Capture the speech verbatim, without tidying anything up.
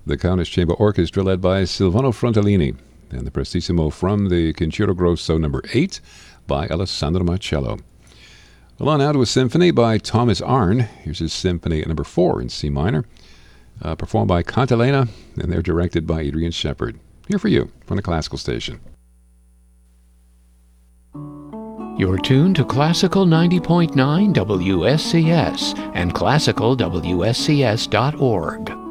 The Kaunas Chamber Orchestra led by Silvano Frontellini, and the Prestissimo from the Concerto Grosso number eight by Alessandro Marcello. Well, on now to a symphony by Thomas Arne. Here's his symphony number four in C minor, uh, performed by Cantilena, and they're directed by Adrian Shepard. Here for you from the Classical Station. You're tuned to Classical ninety point nine W S C S and classical W S C S dot org.